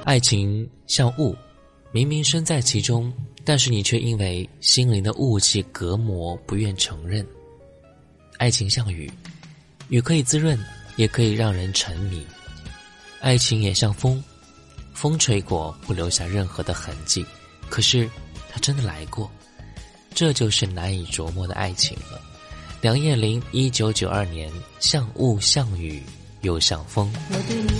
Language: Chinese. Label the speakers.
Speaker 1: 爱情像雾，明明身在其中，但是你却因为心灵的雾气隔膜，不愿承认。爱情像雨，雨可以滋润，也可以让人沉迷。爱情也像风，风吹过不留下任何的痕迹，可是它真的来过。这就是难以琢磨的爱情了。梁艳玲1992年，像雾像雨又像风。